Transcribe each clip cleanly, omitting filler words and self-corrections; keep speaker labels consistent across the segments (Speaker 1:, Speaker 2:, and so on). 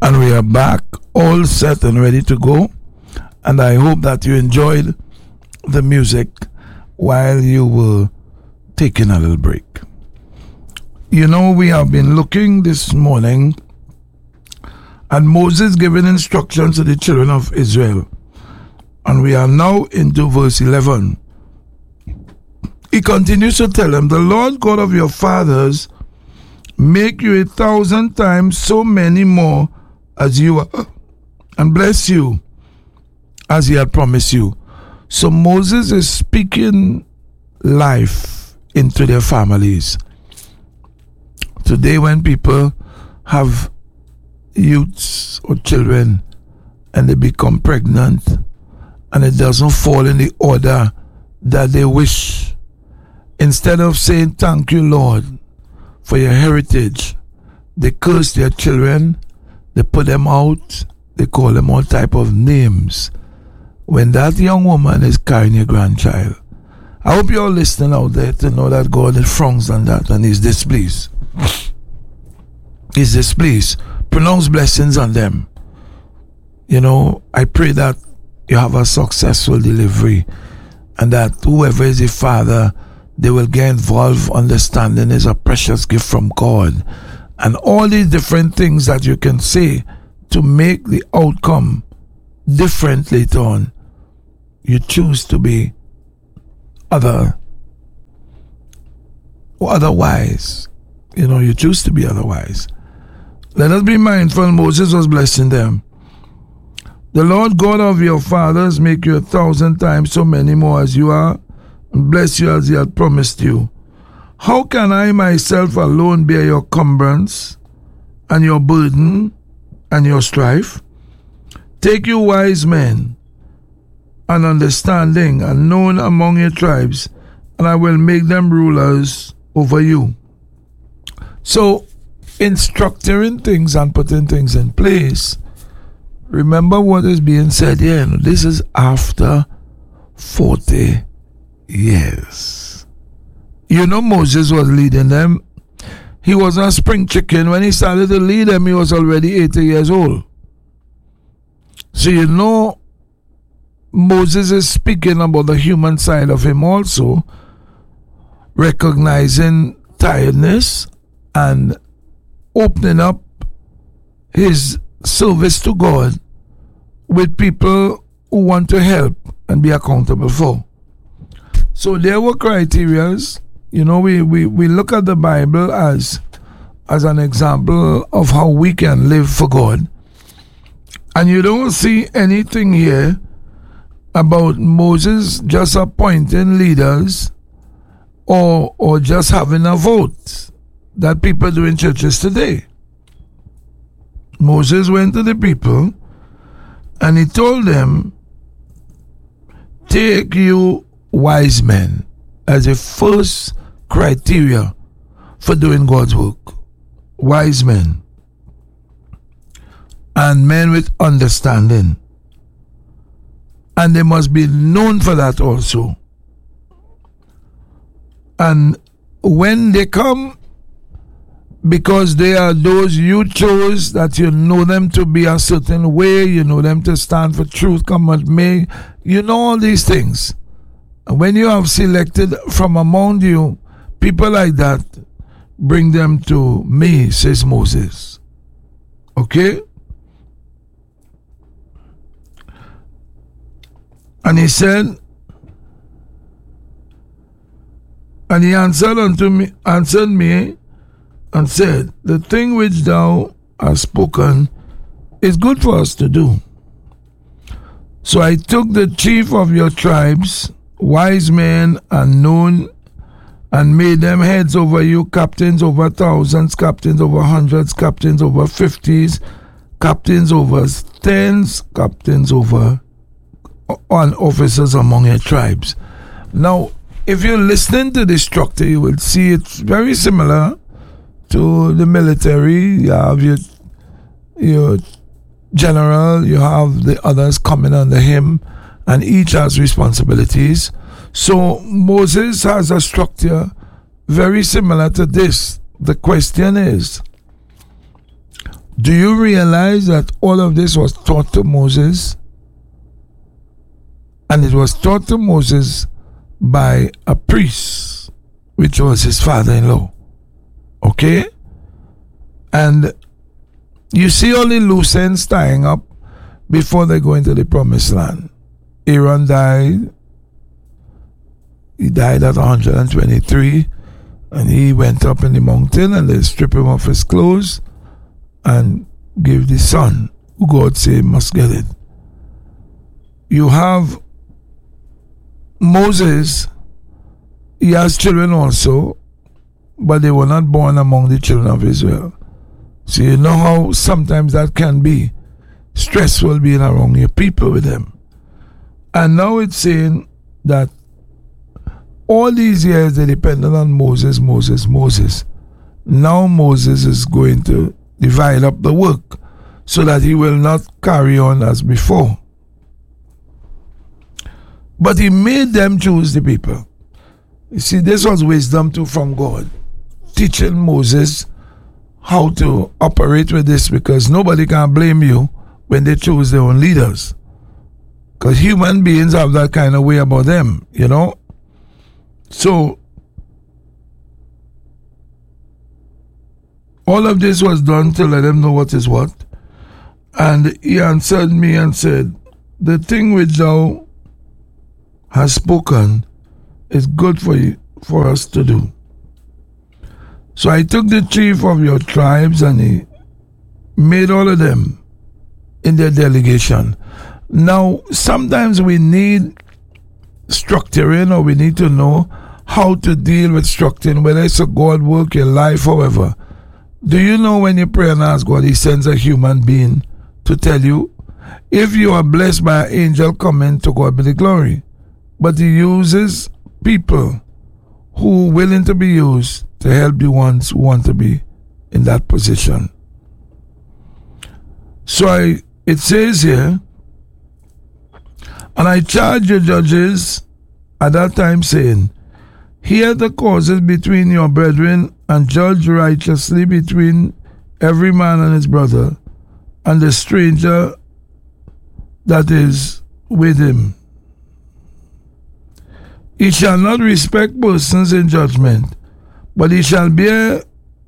Speaker 1: And we are back, all set and ready to go. And I hope that you enjoyed the music while you were taking a little break. You know, we have been looking this morning at Moses giving instructions to the children of Israel. And we are now into verse 11. He continues to tell them, the Lord God of your fathers make you 1,000 times so many more as you are, and bless you as he had promised you. So Moses is speaking life into their families. Today when people have youths or children and they become pregnant and it doesn't fall in the order that they wish, instead of saying thank you Lord for your heritage, they curse their children, they put them out, they call them all type of names. When that young woman is carrying your grandchild, I hope you're listening out there to know that God frowns on that and is displeased. He's displeased. Pronounce blessings on them. You know, I pray that you have a successful delivery and that whoever is the father, they will get involved. Understanding is a precious gift from God. And all these different things that you can say to make the outcome different later on. You choose to be otherwise. You know, you choose to be otherwise. Let us be mindful. Moses was blessing them. The Lord God of your fathers make you 1,000 times so many more as you are, and bless you as he had promised you. How can I myself alone bear your cumbrance and your burden and your strife? Take you wise men and understanding and known among your tribes, and I will make them rulers over you. So, in structuring things and putting things in place, remember what is being said here. This is after 40 years. You know, Moses was leading them. He was a spring chicken. When he started to lead them, he was already 80 years old. So you know, Moses is speaking about the human side of him also, recognizing tiredness and opening up his service to God with people who want to help and be accountable for. So there were criterias. You know, we look at the Bible as an example of how we can live for God. And you don't see anything here about Moses just appointing leaders or just having a vote that people do in churches today. Moses went to the people and he told them, take you wise men as a first criteria for doing God's work. Wise men and men with understanding, and they must be known for that also. And when they come, because they are those you chose, that you know them to be a certain way, you know them to stand for truth, come what may, you know all these things. And when you have selected from among you people like that, bring them to me, says Moses. Okay? And he said, and he answered me and said, the thing which thou hast spoken is good for us to do. So I took the chief of your tribes, wise men and known, and made them heads over you, captains over thousands, captains over hundreds, captains over 50s, captains over tens, captains over and officers among your tribes. Now, if you're listening to this structure, you will see it's very similar to the military. You have your general, you have the others coming under him, and each has responsibilities. So Moses has a structure very similar to this. The question is, Do you realize that all of this was taught to Moses? And it was taught to Moses by a priest, which was his father-in-law. Okay? And you see all the loose ends tying up before they go into the promised land. Aaron died. He died at 123. And he went up in the mountain and they stripped him of his clothes and gave the son, who God said must get it. You have Moses. He has children also, but they were not born among the children of Israel. So you know how sometimes that can be stressful being around your people with them. And now it's saying that all these years they depended on Moses. Now Moses is going to divide up the work so that he will not carry on as before. But he made them choose the people. You see, this was wisdom too from God, teaching Moses how to operate with this, because nobody can blame you when they choose their own leaders. Because human beings have that kind of way about them, you know. So, all of this was done to let them know what is what. And he answered me and said, the thing which thou hast spoken is good for us to do. So I took the chief of your tribes and he made all of them in their delegation. Now, sometimes we need structuring, or we need to know how to deal with structuring, whether it's a God work, your life, however. Do you know when you pray and ask God, he sends a human being to tell you? If you are blessed by an angel, coming, to God be the glory. But he uses people who are willing to be used to help the ones who want to be in that position. So it says here, and I charge your judges at that time, saying, hear the causes between your brethren, and judge righteously between every man and his brother, and the stranger that is with him. He shall not respect persons in judgment, but he shall hear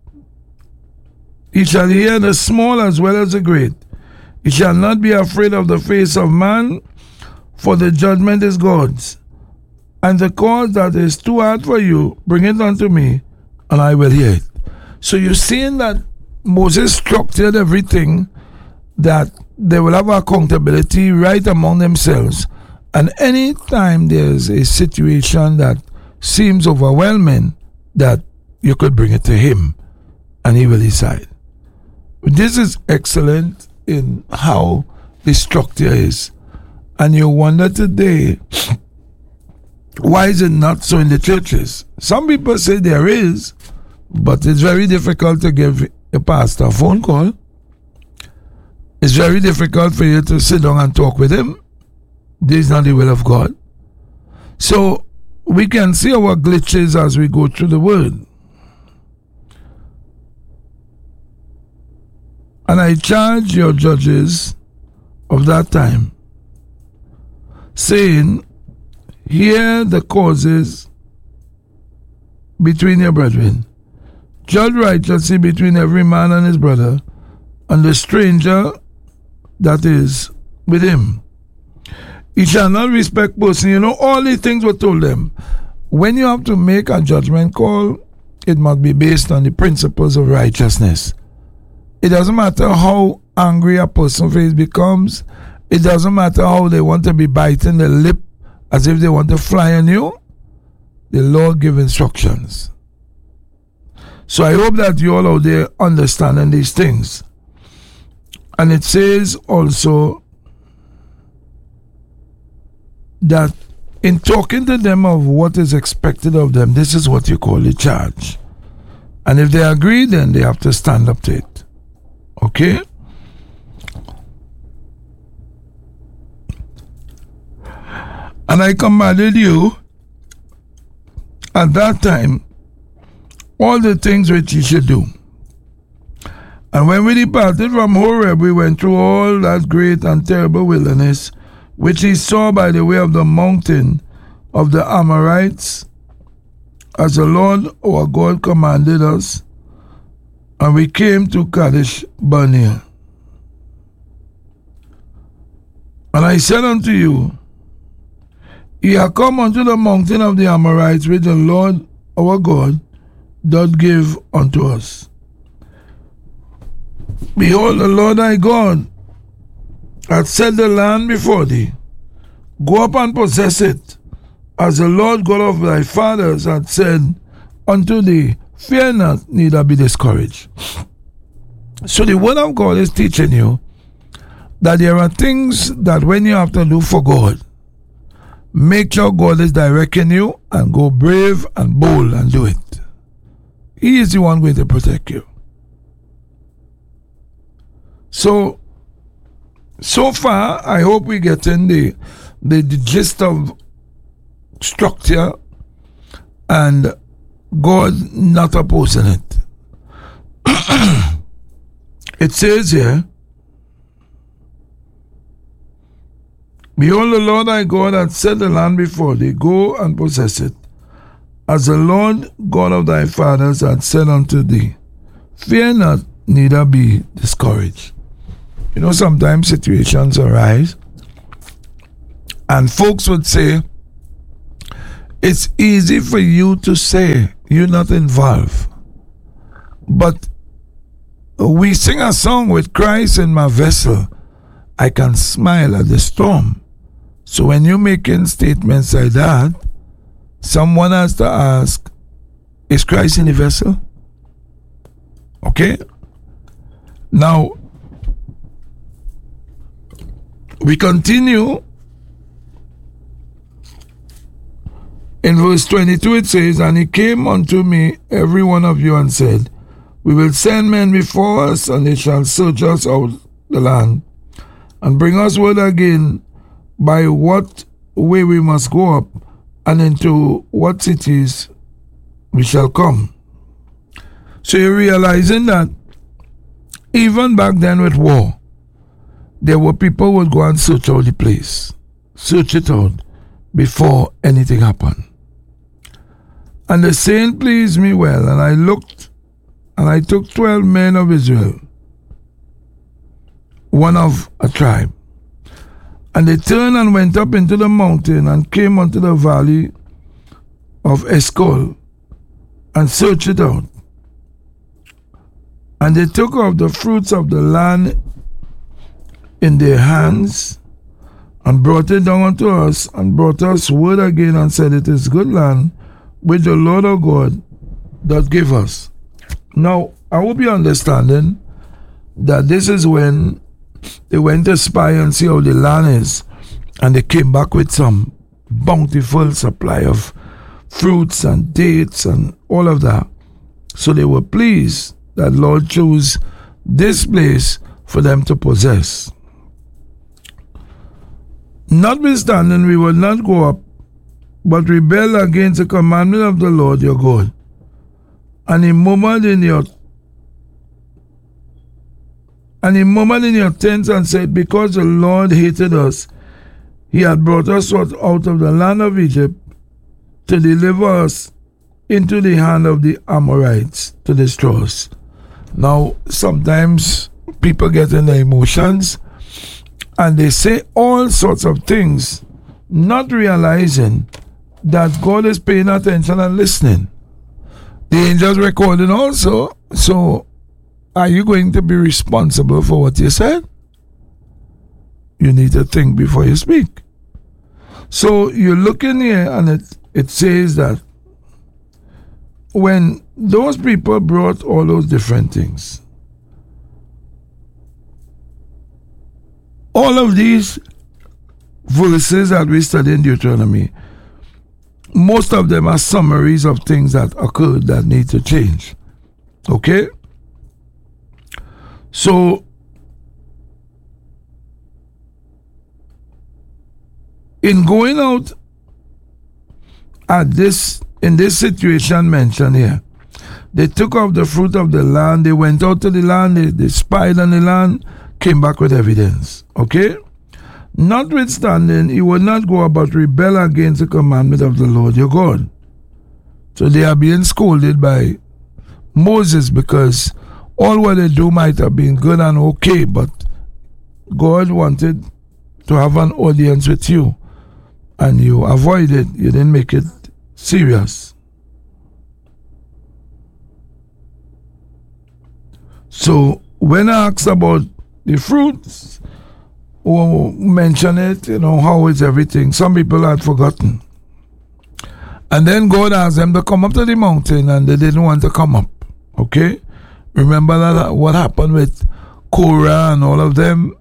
Speaker 1: the small as well as the great. He shall not be afraid of the face of man, for the judgment is God's. And the cause that is too hard for you, bring it unto me, and I will hear it. So you're seeing that Moses structured everything, that they will have accountability right among themselves. And any time there's a situation that seems overwhelming, that you could bring it to him and he will decide. This is excellent in how the structure is. And you wonder today, why is it not so in the churches? Some people say there is, but it's very difficult to give a pastor a phone call. It's very difficult for you to sit down and talk with him. This is not the will of God. So we can see our glitches as we go through the word. And I charge your judges of that time, saying, hear the causes between your brethren. Judge righteously between every man and his brother, and the stranger that is with him. He shall not respect person. You know, all these things were told them. When you have to make a judgment call, it must be based on the principles of righteousness. It doesn't matter how angry a person's face becomes. It doesn't matter how they want to be biting the lip as if they want to fly on you. The Lord gives instructions. So I hope that you all out there understanding these things. And it says also that in talking to them of what is expected of them, this is what you call the charge. And if they agree, then they have to stand up to it. Okay? And I commanded you at that time all the things which you should do. And when we departed from Horeb, we went through all that great and terrible wilderness, which he saw by the way of the mountain of the Amorites, as the Lord our God commanded us, and we came to Kadesh Barnea. And I said unto you, ye are come unto the mountain of the Amorites, which the Lord our God doth give unto us. Behold, the Lord thy God hath set the land before thee. Go up and possess it, as the Lord God of thy fathers hath said unto thee. Fear not, neither be discouraged. So the word of God is teaching you that there are things that when you have to do for God, make sure God is directing you and go brave and bold and do it. He is the one going to protect you. So far, I hope we get in the gist of structure and God not opposing it. It says here, behold, the Lord thy God hath set the land before thee. Go and possess it, as the Lord God of thy fathers hath said unto thee. Fear not, neither be discouraged. You know, sometimes situations arise, and folks would say, it's easy for you to say you're not involved. But we sing a song, with Christ in my vessel, I can smile at the storm. So when you're making statements like that, someone has to ask, is Christ in the vessel? Okay? Now, we continue. In verse 22 it says, and he came unto me, every one of you, and said, we will send men before us, and they shall search us out the land, and bring us word again by what way we must go up, and into what cities we shall come. So you're realizing that even back then with war, there were people who would go and search out the place, search it out before anything happened. And the saying pleased me well, and I looked, and I took 12 men of Israel, one of a tribe. And they turned and went up into the mountain, and came unto the valley of Eshcol, and searched it out. And they took of the fruits of the land in their hands, and brought it down unto us, and brought us word again, and said, it is good land, which the Lord our God doth give us. Now, I hope you understanding that this is when they went to spy and see how the land is, and they came back with some bountiful supply of fruits and dates and all of that. So they were pleased that Lord chose this place for them to possess. Notwithstanding, we will not go up, but rebel against the commandment of the Lord your God. And he murmured in your tents and said, because the Lord hated us, he had brought us out of the land of Egypt to deliver us into the hand of the Amorites to destroy us. Now, sometimes people get in their emotions and they say all sorts of things, not realizing that God is paying attention and listening. The angels recording also. So, are you going to be responsible for what you said? You need to think before you speak. So, you look in here and it says that when those people brought all those different things, all of these verses that we study in Deuteronomy, most of them are summaries of things that occurred that need to change. Okay? So, in going out in this situation mentioned here, They took off the fruit of the land. They went out to the land. They spied on the land, came back with evidence. Okay? Notwithstanding, he would not go about rebel against the commandment of the Lord your God. So they are being scolded by Moses because all what they do might have been good and okay, but God wanted to have an audience with you, and you avoided. You didn't make it serious. So when I asked about the fruits, or mention it, how is everything? Some people had forgotten. And then God asked them to come up to the mountain, and they didn't want to come up. Okay? Remember that what happened with Korah and all of them?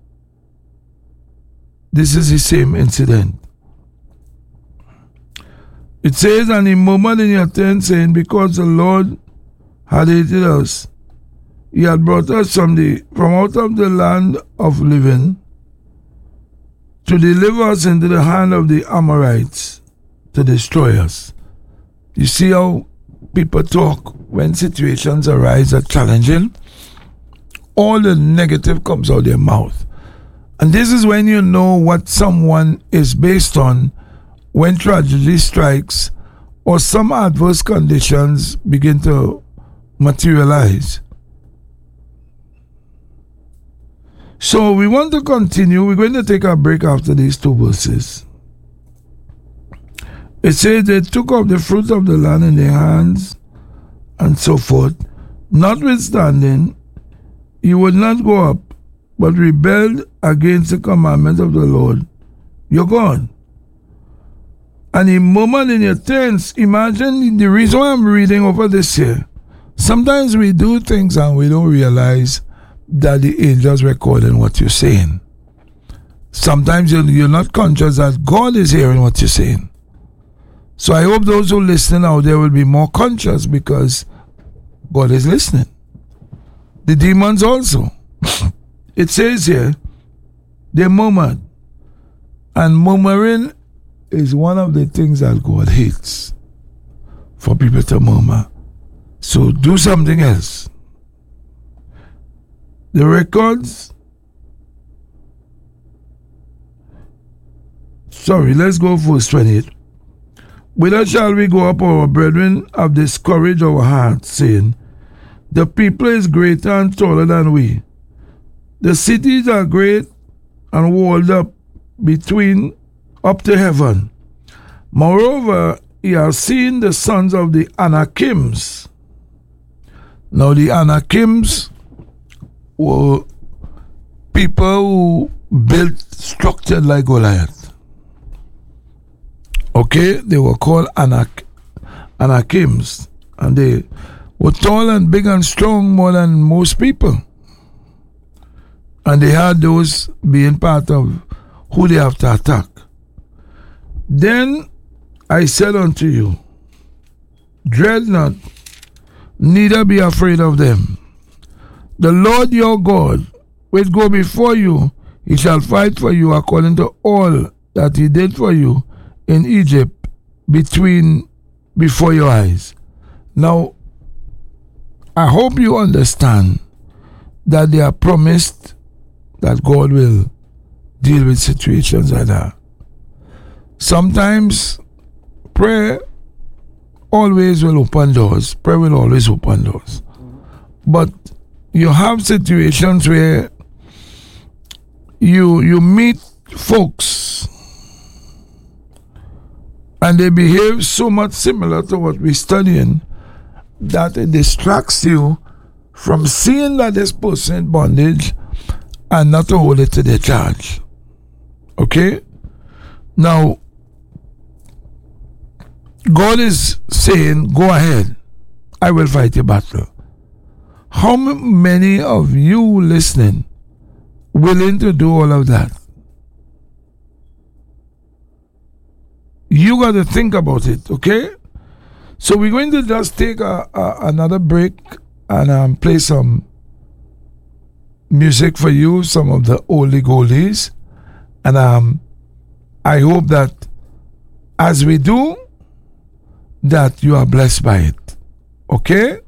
Speaker 1: This is the same incident. It says, and he murmured in your tent, saying, because the Lord had hated us, he had brought us from out of the land of living to deliver us into the hand of the Amorites to destroy us. You see how people talk when situations arise that are challenging? All the negative comes out their mouth. And this is when you know what someone is based on when tragedy strikes or some adverse conditions begin to materialize. So we want to continue. We're going to take a break after these two verses. It says they took up the fruit of the land in their hands and so forth. Notwithstanding, he would not go up, but rebelled against the commandment of the Lord your God. And he murmured in your tents. Imagine the reason why I'm reading over this here. Sometimes we do things and we don't realize that the angels recording what you're saying. Sometimes you're not conscious that God is hearing what you're saying. So I hope those who listen out there will be more conscious because God is listening. The demons also. It says here, they murmured. And murmuring is one of the things that God hates, for people to murmur. So do something else. The records. Let's go verse 28. Whither shall we go up, our brethren have discouraged our hearts, saying, the people is greater and taller than we. The cities are great and walled up up to heaven. Moreover, he has seen the sons of the Anakims. Now the Anakims were people who built structured like Goliath. Okay, they were called Anakims, and they were tall and big and strong more than most people. And they had those being part of who they have to attack. Then I said unto you, dread not, neither be afraid of them. The Lord your God will go before you. He shall fight for you according to all that he did for you in Egypt before your eyes. Now, I hope you understand that they are promised that God will deal with situations like that. Sometimes prayer always will open doors. Prayer will always open doors. But you have situations where you meet folks and they behave so much similar to what we're studying that it distracts you from seeing that this person in bondage and not to hold it to their charge. Okay? Now, God is saying, go ahead. I will fight your battle. How many of you listening willing to do all of that? You got to think about it, okay? So we're going to just take another break and play some music for you, some of the oldie goldies. And I hope that as we do, that you are blessed by it. Okay?